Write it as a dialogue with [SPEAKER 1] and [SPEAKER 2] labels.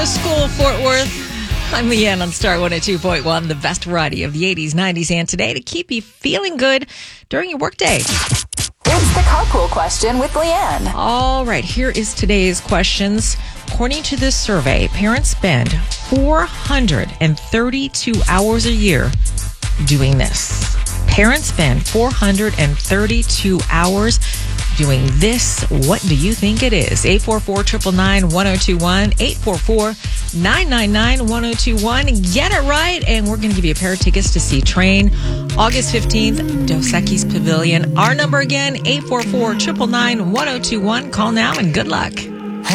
[SPEAKER 1] School, Fort Worth. I'm Leanne on Star 102.1, the best variety of the 80s, 90s, and today to keep you feeling good during your workday.
[SPEAKER 2] It's the carpool question with Leanne.
[SPEAKER 1] All right, here is today's questions. According to this survey, parents spend 432 hours a year doing this. Parents spend 432 hours doing this. What do you think it is? 844-999-1021, 844-999-1021. Get it right, and we're going to give you a pair of tickets to see Train August 15th, Dos Equis Pavilion. Our number again, 844-999-1021. Call now and good luck.